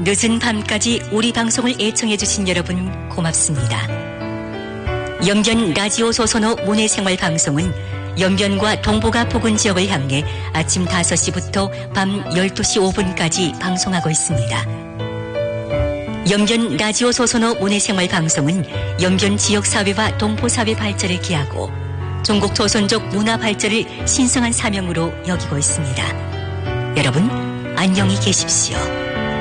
늦은 밤까지 우리 방송을 애청해주신 여러분 고맙습니다. 영변 라디오 소선호 문해생활 방송은 영변과 동북아 부근 지역을 향해 아침 5시부터 밤 12시 5분까지 방송하고 있습니다. 영변 라디오 소선호 문해생활 방송은 영변 지역사회와 동포사회 발전을 기하고 중국 조선족 문화 발전을 신성한 사명으로 여기고 있습니다. 여러분 안녕히 계십시오.